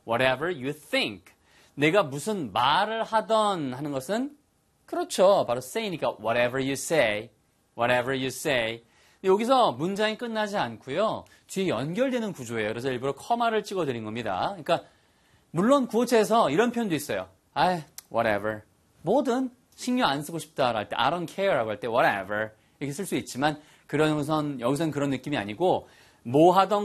whatever you think. 내가 무슨 말을 하던 하는 것은 그렇죠. 바로 say니까 whatever you say, whatever you say. 여기서 문장이 끝나지 않고요. 뒤에 연결되는 구조예요. 그래서 일부러 커마를 찍어드린 겁니다. 그러니까 물론 구어체에서 이런 표현도 있어요. whatever. 뭐든 신경 안 쓰고 싶다 할 때 I don't care라고 할 때 whatever 이렇게 쓸 수 있지만 여기서는 그런 느낌이 아니고 뭐 하던